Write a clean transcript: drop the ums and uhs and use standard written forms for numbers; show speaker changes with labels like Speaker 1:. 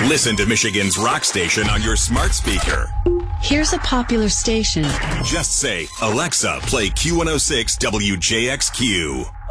Speaker 1: Listen to Michigan's rock station on your smart speaker.
Speaker 2: Here's a popular station.
Speaker 1: Just say, Alexa, play Q106 WJXQ.